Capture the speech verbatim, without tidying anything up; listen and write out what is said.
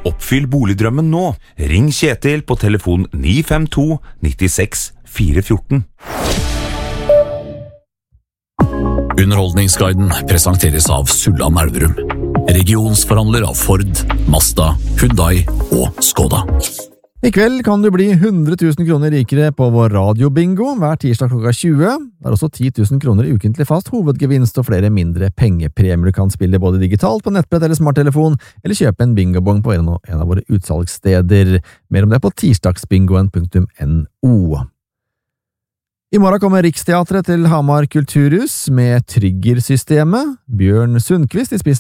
Oppfyll boligdrømmen nå. Ring Kjetil på telefon ni fem to nittiseks fire fjorten. Underholdningsguiden presenteres av Sulland Elverum, regionsforhandler av Ford, Mazda, Hyundai og Skoda. I kveld kan du bli hundre tusen kroner rikere på vår radiobingo hver tirsdag klokka tjue. Det er også ti tusen kroner i ukentlig fast hovedgevinst og flere mindre pengepremier. Du kan spille både digitalt på nettbrett eller smarttelefon, eller kjøpe en bingobong på en av våre utsalgssteder. Mer om det på tirsdagsbingoen punktum no. I morgen kommer Riksteatret til Hamar Kulturhus med Triggersystemet. Bjørn Sundqvist i spissen